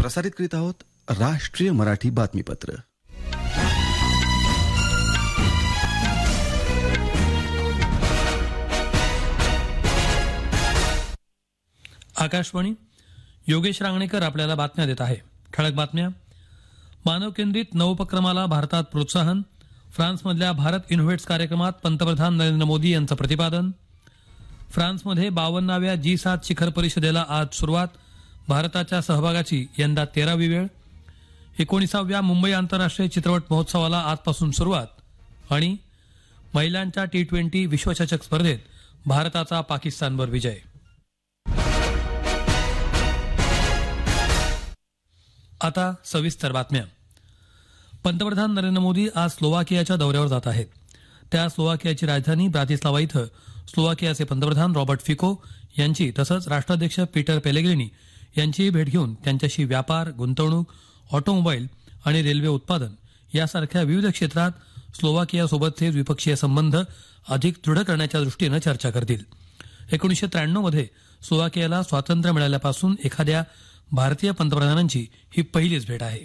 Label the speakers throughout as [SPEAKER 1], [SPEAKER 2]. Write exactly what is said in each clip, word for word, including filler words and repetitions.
[SPEAKER 1] प्रसारित करीत आहोत राष्ट्रीय मराठी बातमीपत्र.
[SPEAKER 2] आकाशवाणी. योगेश रांगणेकर आपल्याला बातम्या देत आहे. ठळक बातम्या. मानव केंद्रित नवोपक्रमाला भारतात प्रोत्साहन. फ्रान्समधल्या भारत इनोव्हेट्स कार्यक्रमात पंतप्रधान नरेंद्र मोदी यांचं प्रतिपादन. फ्रान्समध्ये बावन्नाव्या जी सात शिखर परिषदेला आज सुरुवात. भारताच्या सहभागाची यंदा तेरावी वेळ. एकोणीसाव्या मुंबई आंतरराष्ट्रीय चित्रपट महोत्सवाला आजपासून सुरुवात. आणि महिलांच्या टी ट्वेंटी विश्वचषक स्पर्धेत भारताचा पाकिस्तानवर विजय. आता सविस्तर बातम्या. पंतप्रधान नरेंद्र मोदी आज स्लोवाकियाच्या दौऱ्यावर जात आहेत. त्या स्लोवाकियाची राजधानी ब्रातिस्लावा इथं स्लोवाकियाचे पंतप्रधान रॉबर्ट फिको यांची तसंच राष्ट्राध्यक्ष पीटर पेलेग्रिनी यांचीही भेट घेऊन त्यांच्याशी व्यापार, गुंतवणूक, ऑटोमोबाईल आणि रेल्वे उत्पादन यासारख्या विविध क्षेत्रात स्लोवाकियासोबतचे द्विपक्षीय संबंध अधिक दृढ करण्याच्या दृष्टीनं चर्चा करतील. एकोणीसशे त्र्याण्णव मध्ये स्लोवाकियाला स्वातंत्र्य मिळाल्यापासून एखाद्या भारतीय पंतप्रधानांची ही पहिलीच भेट आहे.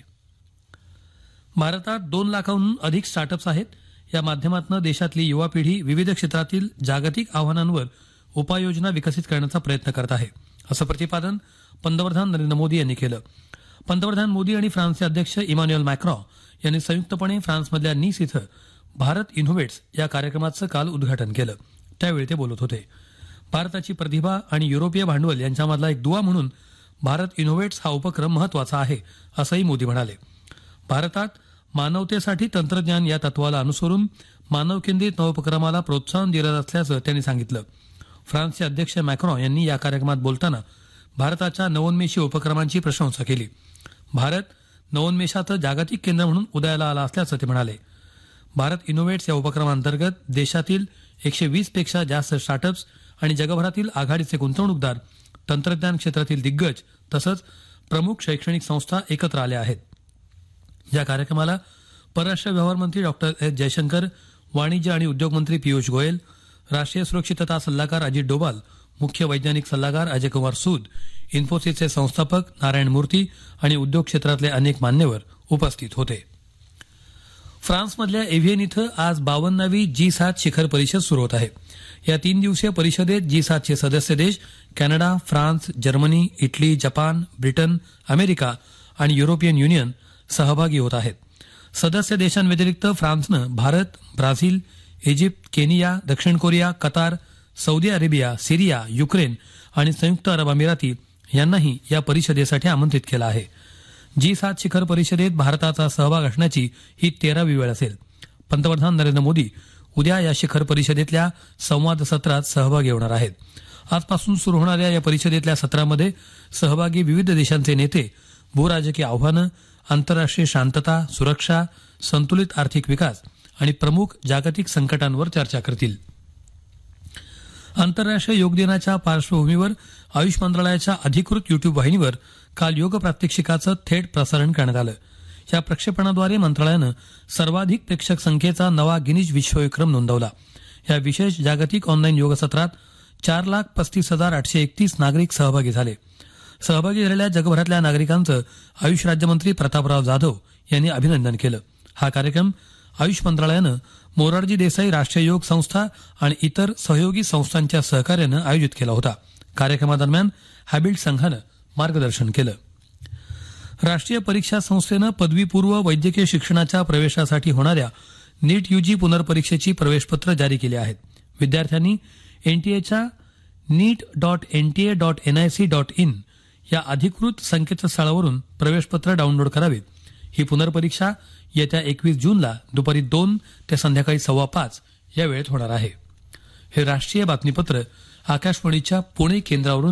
[SPEAKER 2] भारतात दोन लाखांहून अधिक स्टार्टअप्स आहेत. या माध्यमातून देशातली युवा पिढी विविध क्षेत्रातील जागतिक आव्हानांवर उपाययोजना विकसित करण्याचा प्रयत्न करत आहे, असं प्रतिपादन पंतप्रधान नरेंद्र मोदी यांनी केलं. पंतप्रधान मोदी आणि फ्रान्सचे अध्यक्ष इमॅन्युएल मॅक्रॉ यांनी संयुक्तपणे फ्रान्समधल्या नीस इथं भारत इनोव्हेट्स या कार्यक्रमाचं काल उद्घाटन केलं. त्यावेळी ते बोलत होते. भारताची प्रतिभा आणि युरोपीय भांडवल यांच्यामधला एक दुवा म्हणून भारत इनोव्हेट्स हा उपक्रम महत्वाचा आहे, असंही मोदी म्हणाले. भारतात मानवतेसाठी तंत्रज्ञान या तत्वाला अनुसरून मानव केंद्रित नवोपक्रमाला प्रोत्साहन दिलं असल्याचं त्यांनी सांगितलं. फ्रान्सचे अध्यक्ष मॅक्रॉ यांनी या कार्यक्रमात बोलताना भारताच्या नवोन्मेषी उपक्रमांची प्रशंसा केली. भारत नवोन्मेषाचं जागतिक केंद्र म्हणून उदयाला आला असल्याचं ते म्हणाले. भारत इनोव्हेट्स या उपक्रमांतर्गत देशातील एकशे वीस पेक्षा जास्त स्टार्टअप्स आणि जगभरातील आघाडीचे गुंतवणूकदार, तंत्रज्ञान क्षेत्रातील दिग्गज तसंच प्रमुख शैक्षणिक संस्था एकत्र आल्या आहेत. या कार्यक्रमाला परराष्ट्र व्यवहार मंत्री डॉक्टर एस जयशंकर, वाणिज्य आणि उद्योग मंत्री पियुष गोयल, राष्ट्रीय सुरक्षितता सल्लागार अजित डोभाल, मुख्य वैज्ञानिक सल्लागार अजय कुमार सूद, इन्फोसिसचे संस्थापक नारायण मूर्ती आणि उद्योग क्षेत्रातले अनेक मान्यवर उपस्थित होते. फ्रान्समधल्या एव्हियन इथं आज बावन्नावी जी सात शिखर परिषद सुरू होत आहे. या तीन दिवसीय परिषदेत जी सातचे सदस्य देश Canada, France, Germany, Italy, Japan, Britain, America आणि युरोपियन युनियन सहभागी होत आहेत. सदस्य देशांव्यतिरिक्त फ्रान्सनं भारत, ब्राझील, इजिप्त, केनिया, दक्षिण कोरिया, कतार, सौदी अरेबिया, सिरिया, युक्रेन आणि संयुक्त अरब अमिराती यांनाही या परिषदेसाठी आमंत्रित केलं आहे. जी सात शिखर परिषदेत भारताचा सहभाग असण्याची ही तेरावी वेळ असेल. पंतप्रधान नरेंद्र मोदी उद्या या शिखर परिषदेतल्या संवाद सत्रात सहभागी होणार आहेत. आजपासून सुरू होणाऱ्या या परिषदेतल्या सत्रामध्ये सहभागी विविध देशांचे नेते भूराजकीय आव्हानं, आंतरराष्ट्रीय शांतता, सुरक्षा, संतुलित आर्थिक विकास आणि प्रमुख जागतिक संकटांवर चर्चा करतील. आंतरराष्ट्रीय योग दिनाच्या पार्श्वभूमीवर आयुष मंत्रालयाच्या अधिकृत युट्यूब वाहिनीवर काल योग प्रात्यक्षिकाचं थेट प्रसारण करण्यात आलं. या प्रक्षेपणाद्वारे मंत्रालयानं सर्वाधिक प्रेक्षक संख्येचा नवा गिनीज विश्वविक्रम नोंदवला. या विशेष जागतिक ऑनलाईन योग सत्रात चार लाख पस्तीस हजार आठशे एकतीस नागरिक सहभागी झाले. सहभागी झालेल्या जगभरातल्या नागरिकांचं आयुष राज्यमंत्री प्रतापराव जाधव यांनी अभिनंदन केलं. हा कार्यक्रम आयुष मंत्रालयानं मोरारजी देसाई राष्ट्रीय योग संस्था आणि इतर सहयोगी संस्थांच्या सहकार्यानं आयोजित केला होता. कार्यक्रमादरम्यान हॅबिट संघानं मार्गदर्शन केलं. राष्ट्रीय परीक्षा संस्थेनं पदवीपूर्व वैद्यकीय शिक्षणाच्या प्रवेशासाठी होणाऱ्या नीट यूजी पुनर्परीक्षेची प्रवेशपत्र जारी केली आहेत. विद्यार्थ्यांनी एनटीएच्या नीट dot NTA dot NIC dot in या अधिकृत संकेतस्थळावरून प्रवेशपत्र डाउनलोड करावीत. ही पुनर्परीक्षा येत्या एकवीस जूनला दुपारी दोन ते संध्याकाळी सव्वा पाच या वेळेत होणार आहे. हे राष्ट्रीय बातमीपत्र आकाशवाणीच्या पुणे केंद्रावरून